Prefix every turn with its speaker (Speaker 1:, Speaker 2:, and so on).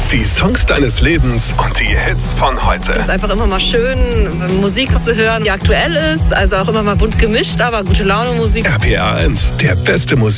Speaker 1: Die Songs deines Lebens und die Hits von heute.
Speaker 2: Es ist einfach immer mal schön, Musik zu hören, die aktuell ist. Also auch immer mal bunt gemischt, aber gute Laune Musik.
Speaker 1: RPR 1, der beste Musik.